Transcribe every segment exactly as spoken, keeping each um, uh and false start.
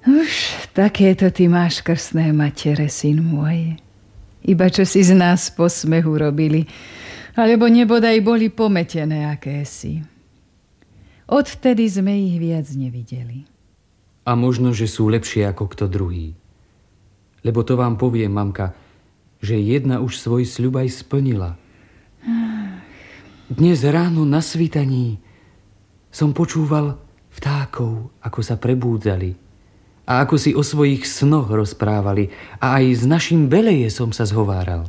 Už takéto ty máš krstné matere, syn môj. Iba čo si z nás posmehu robili, alebo nebodaj boli pometené akési. Odvtedy sme ich viac nevideli. A možno, že sú lepšie ako kto druhý. Lebo to vám poviem, mamka, že jedna už svoj sľub aj splnila. Dnes ráno na svítaní som počúval vtákov, ako sa prebúdzali a ako si o svojich snoch rozprávali a aj s našim Beleje som sa zhováral.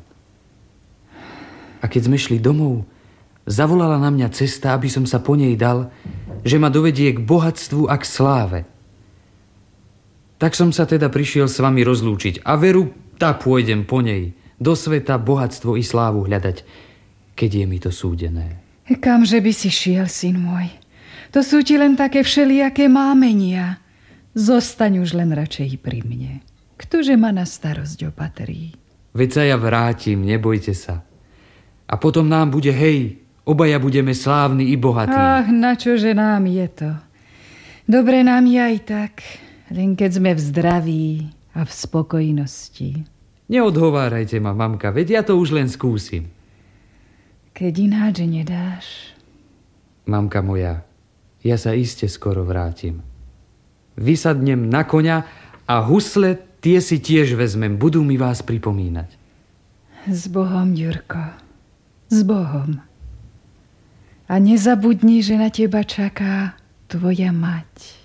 A keď sme šli domov, zavolala na mňa cesta, aby som sa po nej dal, že ma dovedie k bohatstvu a k sláve. Tak som sa teda prišiel s vami rozlúčiť a veru, tá pôjdem po nej, do sveta bohatstvo i slávu hľadať, keď je mi to súdené. Kamže by si šiel, syn môj? To sú ti len také všelijaké mámenia. Zostaň už len radšej pri mne. Ktože ma na starosť opatrí? Veď sa ja vrátim, nebojte sa. A potom nám bude hej, obaja budeme slávni i bohatí. Ach, načože nám je to? Dobre nám je aj tak, len keď sme v zdraví a v spokojnosti. Neodhovárajte ma, mamka, veď ja to už len skúsim. Keď ináč nedáš? Mamka moja, ja sa iste skoro vrátim. Vysadnem na koňa a husle tie si tiež vezmem, budú mi vás pripomínať. S Bohom, Ďurko, s Bohom. A nezabudni, že na teba čaká tvoja mať.